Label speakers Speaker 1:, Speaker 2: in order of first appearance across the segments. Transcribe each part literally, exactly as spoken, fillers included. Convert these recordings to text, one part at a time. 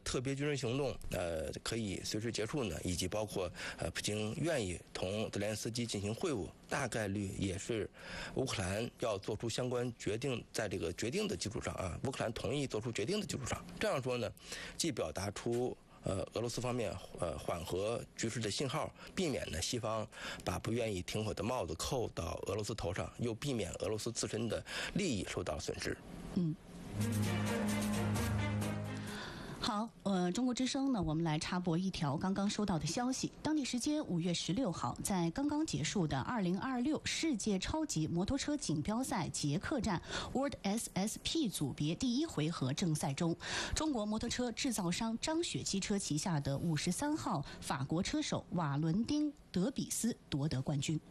Speaker 1: 特别军事行动呃可以随时结束呢，以及包括呃普京愿意同泽连斯基进行会晤，大概率也是乌克兰要做出相关决定，在这个决定的基础上啊，乌克兰同意做出决定的基础上，这样说呢，既表达出呃俄罗斯方面呃缓和局势的信号，避免呢西方把不愿意停火的帽子扣到俄罗斯头上，又避免俄罗斯自身的利益受到损失。
Speaker 2: 嗯。好，呃，中国之声呢，我们来插播一条刚刚收到的消息。当地时间五月十六号，在刚刚结束的二零二六世界超级摩托车锦标赛捷克站 World S S P 组别第一回合正赛中，中国摩托车制造商张雪汽车旗下的五十三号法国车手瓦伦丁·德比斯夺得冠军。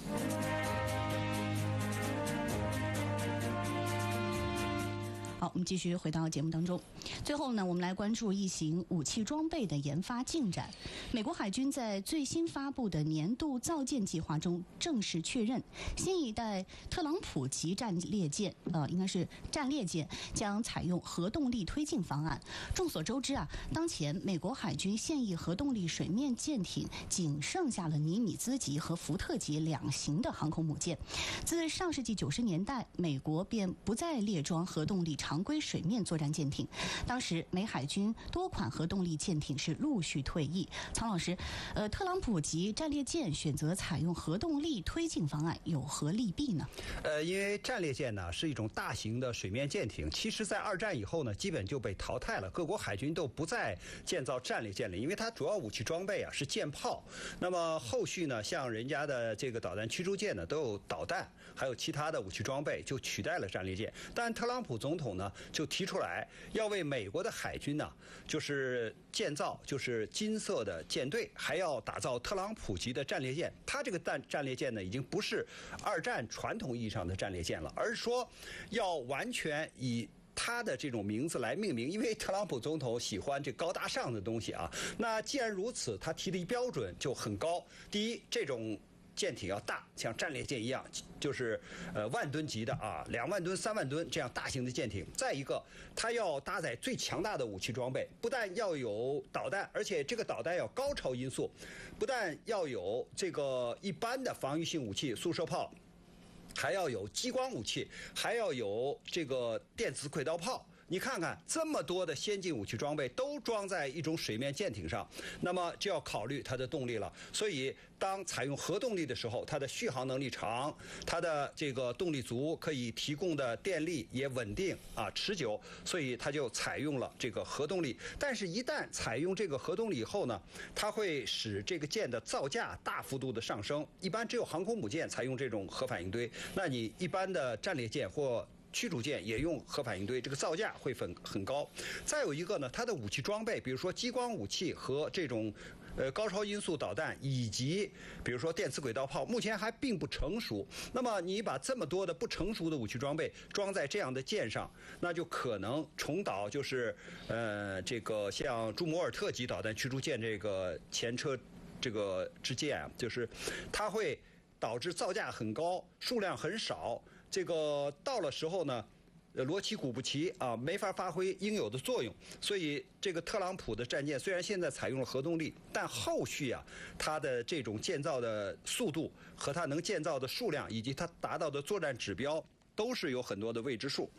Speaker 2: 好，我们继续回到节目当中。最后呢，我们来关注一型武器装备的研发进展。美国海军在最新发布的年度造舰计划中正式确认，新一代特朗普级战列舰，呃，应该是战列舰，将采用核动力推进方案。众所周知啊，当前美国海军现役核动力水面舰艇仅剩下了尼米兹级和福特级两型的航空母舰。自上世纪九十年代，美国便不再列装核动力常规水面作战舰艇。当时美海军多款核动力舰艇是陆续退役。曹老师，呃，特朗普级战列舰选择采用核动力推进方案，有何利弊呢？
Speaker 3: 呃，因为战列舰呢是一种大型的水面舰艇，其实在二战以后呢，基本就被淘汰了，各国海军都不再建造战列舰了，因为它主要武器装备啊是舰炮。那么后续呢，像人家的这个导弹驱逐舰呢都有导弹，还有其他的武器装备，就取代了战列舰。但特朗普总统呢就提出来要为美国的海军呢，就是建造就是金色的舰队，还要打造特朗普级的战列舰。它这个战战列舰呢，已经不是二战传统意义上的战列舰了，而是说要完全以他的这种名字来命名，因为特朗普总统喜欢这高大上的东西啊。那既然如此，他提的标准就很高。第一，这种舰艇要大，像战列舰一样，就是呃万吨级的啊，两万吨、三万吨这样大型的舰艇。再一个，它要搭载最强大的武器装备，不但要有导弹，而且这个导弹要高超音速，不但要有这个一般的防御性武器，速射炮，还要有激光武器，还要有这个电子轨道炮。你看看这么多的先进武器装备都装在一种水面舰艇上，那么就要考虑它的动力了。所以当采用核动力的时候，它的续航能力长，它的这个动力足，可以提供的电力也稳定啊持久，所以它就采用了这个核动力。但是一旦采用这个核动力以后呢，它会使这个舰的造价大幅度的上升。一般只有航空母舰采用这种核反应堆，那你一般的战列舰或驱逐舰也用核反应堆，这个造价会很很高。再有一个呢，它的武器装备，比如说激光武器和这种呃高超音速导弹，以及比如说电磁轨道炮，目前还并不成熟。那么你把这么多的不成熟的武器装备装在这样的舰上，那就可能重蹈就是呃这个像朱摩尔特级导弹驱逐舰这个前车这个之鉴啊，就是它会导致造价很高，数量很少。这个到了时候呢，锣旗鼓不齐啊，没法发挥应有的作用。所以这个特朗普的战舰虽然现在采用了核动力，但后续啊，它的这种建造的速度和它能建造的数量，以及它达到的作战指标，都是有很多的未知数。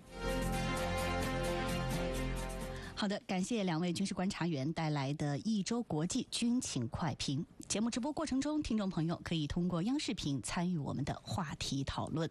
Speaker 2: 好的，感谢两位军事观察员带来的一周国际军情快评。节目直播过程中，听众朋友可以通过央视频参与我们的话题讨论。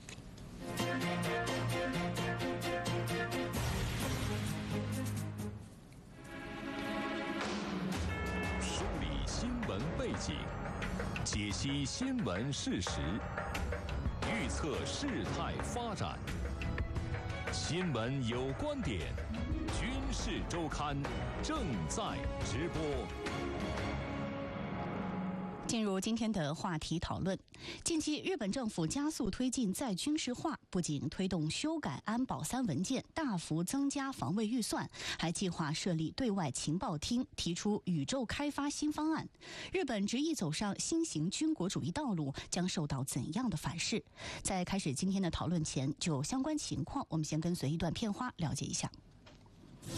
Speaker 4: 梳理新闻背景，解析新闻事实，预测事态发展。新闻有观点，军事周刊正在直播。
Speaker 2: 进入今天的话题讨论。近期，日本政府加速推进再军事化，不仅推动修改安保三文件，大幅增加防卫预算，还计划设立对外情报厅，提出宇宙开发新方案。日本执意走上新型军国主义道路，将受到怎样的反噬？在开始今天的讨论前，就相关情况，我们先跟随一段片花了解一下。